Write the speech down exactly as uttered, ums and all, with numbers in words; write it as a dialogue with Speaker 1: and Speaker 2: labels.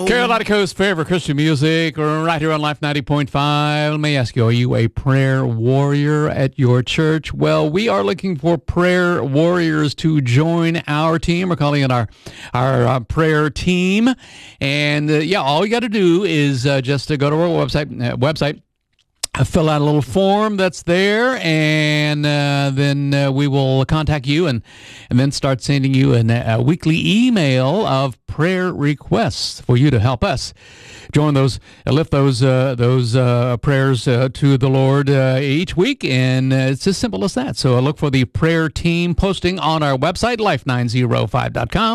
Speaker 1: Carolina Coast favorite Christian music right here on Life ninety point five. Let me ask you, are you a prayer warrior at your church? Well, we are looking for prayer warriors to join our team. We're calling it our, our uh, prayer team. And uh, yeah, all you got to do is uh, just to go to our website, uh, website. Fill out a little form that's there, and uh, then uh, we will contact you and, and then start sending you an, a weekly email of prayer requests for you to help us join those, uh, lift those uh, those uh, prayers uh, to the Lord uh, each week, and uh, it's as simple as that. So look for the prayer team posting on our website, life nine oh five dot com.